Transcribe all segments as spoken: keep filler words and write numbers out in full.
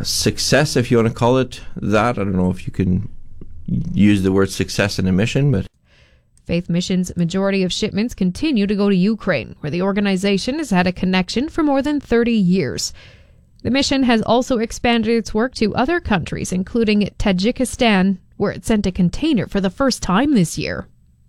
success, if you want to call it that. I don't know if you can use the word success in a mission, but Faith Mission's majority of shipments continue to go to Ukraine, where the organization has had a connection for more than thirty years. The mission has also expanded its work to other countries, including Tajikistan, where it sent a container for the first time this year.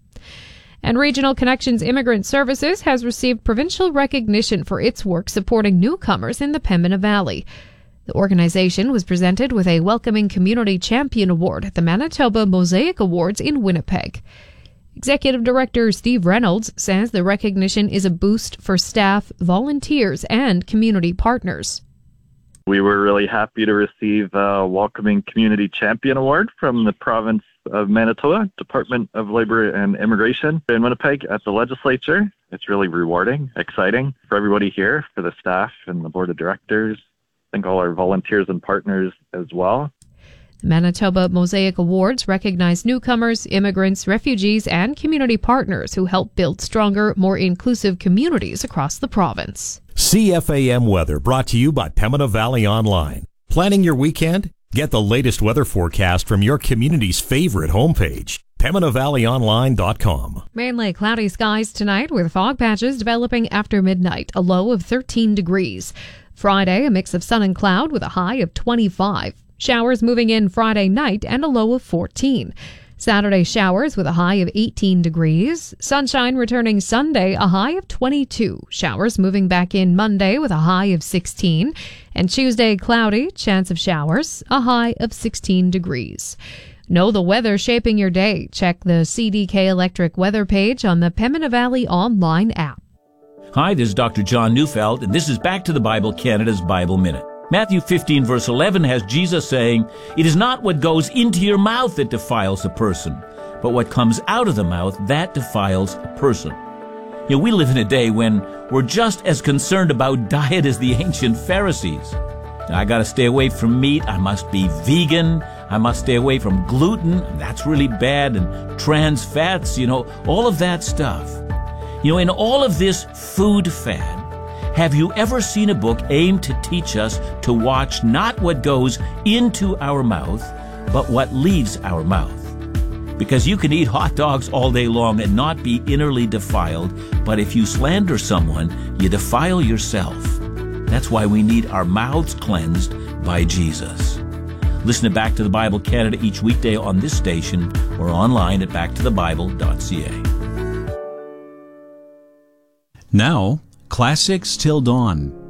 And Regional Connections Immigrant Services has received provincial recognition for its work supporting newcomers in the Pembina Valley. The organization was presented with a Welcoming Community Champion Award at the Manitoba Mosaic Awards in Winnipeg. Executive Director Steve Reynolds says the recognition is a boost for staff, volunteers, and community partners. We were really happy to receive a Welcoming Community Champion Award from the province of Manitoba, Department of Labor and Immigration in Winnipeg at the legislature. It's really rewarding, exciting for everybody here, for the staff and the board of directors. I think all our volunteers and partners as well. The Manitoba Mosaic Awards recognize newcomers, immigrants, refugees, and community partners who help build stronger, more inclusive communities across the province. C F A M weather brought to you by Pembina Valley Online. Planning your weekend? Get the latest weather forecast from your community's favorite homepage, Pembina Valley Online dot com. Mainly cloudy skies tonight with fog patches developing after midnight, a low of thirteen degrees. Friday, a mix of sun and cloud with a high of twenty-five. Showers moving in Friday night and a low of fourteen. Saturday showers with a high of eighteen degrees. Sunshine returning Sunday, a high of twenty-two. Showers moving back in Monday with a high of sixteen. And Tuesday cloudy, chance of showers, a high of sixteen degrees. Know the weather shaping your day. Check the C D K Electric weather page on the Pembina Valley Online app. Hi, this is Doctor John Neufeld, and this is Back to the Bible, Canada's Bible Minute. Matthew fifteen, verse eleven has Jesus saying, "It is not what goes into your mouth that defiles a person, but what comes out of the mouth that defiles a person." You know, we live in a day when we're just as concerned about diet as the ancient Pharisees. Now, I got to stay away from meat. I must be vegan. I must stay away from gluten. That's really bad. And trans fats, you know, all of that stuff. You know, in all of this food fad, have you ever seen a book aimed to teach us to watch not what goes into our mouth, but what leaves our mouth? Because you can eat hot dogs all day long and not be innerly defiled, but if you slander someone, you defile yourself. That's why we need our mouths cleansed by Jesus. Listen to Back to the Bible Canada each weekday on this station or online at back to the bible dot c a. Now, Classics Till Dawn.